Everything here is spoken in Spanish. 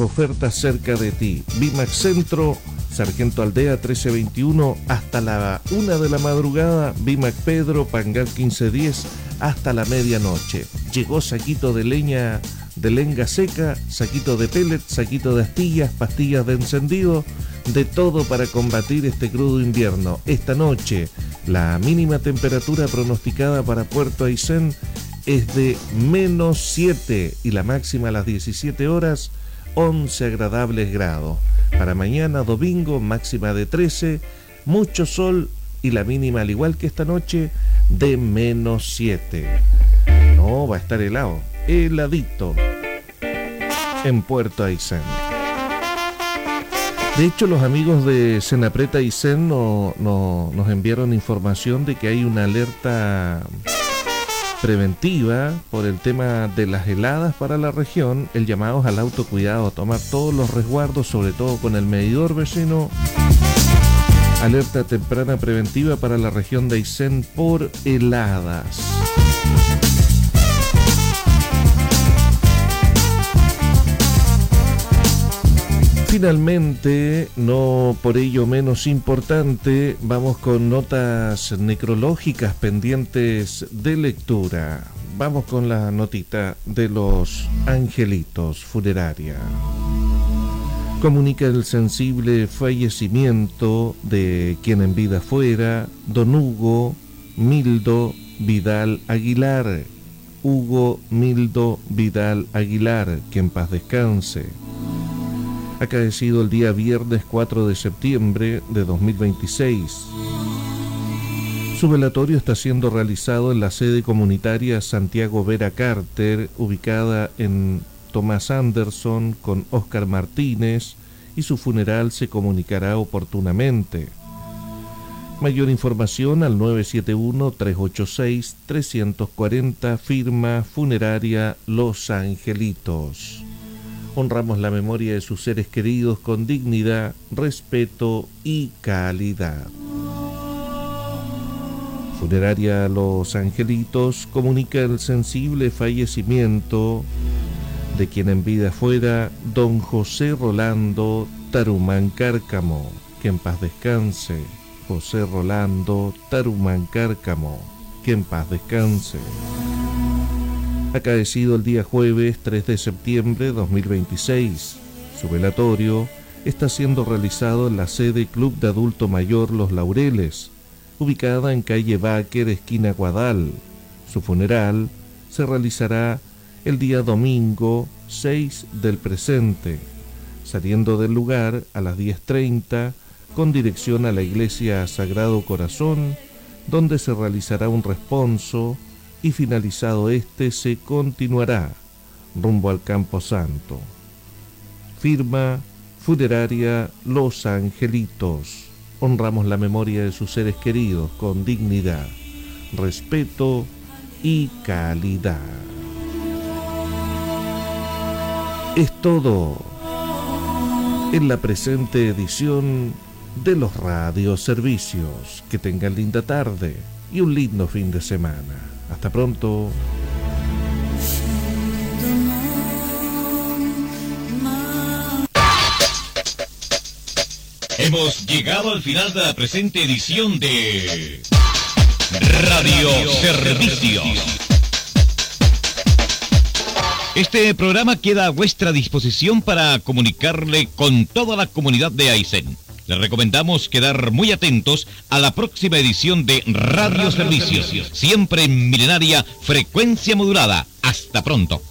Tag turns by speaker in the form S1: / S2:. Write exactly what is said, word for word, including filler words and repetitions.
S1: ofertas cerca de ti. Bimax Centro, Sargento Aldea trece veintiuno hasta la una de la madrugada. Bimax Pedro, Pangal quince diez hasta la medianoche. Llegó saquito de leña de lenga seca, saquito de pellet, saquito de astillas, pastillas de encendido, de todo para combatir este crudo invierno. Esta noche, la mínima temperatura pronosticada para Puerto Aysén es de menos siete y la máxima a las diecisiete horas, once agradables grados. Para mañana, domingo, máxima de trece, mucho sol y la mínima, al igual que esta noche, de menos siete. No, va a estar helado, heladito en Puerto Aysén. De hecho, los amigos de Senapret Aysén no, no, nos enviaron información de que hay una alerta preventiva por el tema de las heladas para la región. El llamado es al autocuidado, a tomar todos los resguardos, sobre todo con el medidor vecino. Alerta temprana preventiva para la región de Aysén por heladas. Finalmente, no por ello menos importante, vamos con notas necrológicas pendientes de lectura. Vamos con la notita de los angelitos funeraria. Comunica el sensible fallecimiento de quien en vida fuera, don Hugo Mildo Vidal Aguilar. Hugo Mildo Vidal Aguilar, que en paz descanse. Acaecido el día viernes cuatro de septiembre de dos mil veintiséis. Su velatorio está siendo realizado en la sede comunitaria Santiago Vera Carter, ubicada en Tomás Anderson con Óscar Martínez, y su funeral se comunicará oportunamente. Mayor información al nueve siete uno, tres ocho seis, tres cuatro cero, firma funeraria Los Angelitos. Honramos la memoria de sus seres queridos con dignidad, respeto y calidad. Funeraria Los Angelitos comunica el sensible fallecimiento de quien en vida fuera don José Rolando Tarumán Cárcamo, que en paz descanse. José Rolando Tarumán Cárcamo, que en paz descanse. Acaecido el día jueves tres de septiembre de dos mil veintiséis. Su velatorio está siendo realizado en la sede Club de Adulto Mayor Los Laureles, ubicada en calle Báquer, esquina Guadal. Su funeral se realizará el día domingo seis del presente, saliendo del lugar a las diez treinta con dirección a la iglesia Sagrado Corazón, donde se realizará un responso y finalizado este se continuará rumbo al Campo Santo. Firma funeraria Los Angelitos. Honramos la memoria de sus seres queridos con dignidad, respeto y calidad. Es todo en la presente edición de los radioservicios. Que tengan linda tarde y un lindo fin de semana. Hasta pronto.
S2: Hemos llegado al final de la presente edición de Radio Servicios. Este programa queda a vuestra disposición para comunicarle con toda la comunidad de Aysén. Les recomendamos quedar muy atentos a la próxima edición de Radio Servicios, siempre en milenaria frecuencia modulada. Hasta pronto.